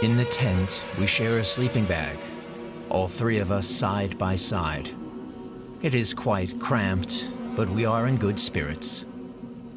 In the tent, we share a sleeping bag, all three of us side by side. It is quite cramped, but we are in good spirits.